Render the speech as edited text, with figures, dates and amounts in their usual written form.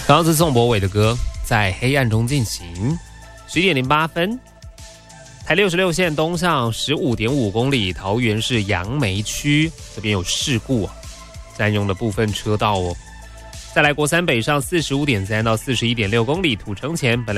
刚刚是宋柏伟的歌《在黑暗中进行》，11点08分。台66线东上15.5公里，桃园市杨梅区这边有事故占用了部分车道哦。再来国三北上45.3到41.6公里，土城前本来